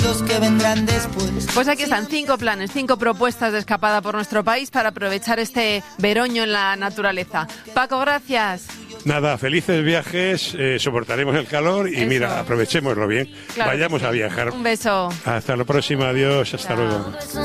los que vendrán después. Pues aquí están 5 planes, 5 propuestas de escapada por nuestro país para aprovechar este veroño en la naturaleza. Paco, gracias. Nada, felices viajes, soportaremos el calor y mira, aprovechémoslo bien. Claro, vayamos a viajar. Un beso. Hasta la próxima, adiós, hasta luego.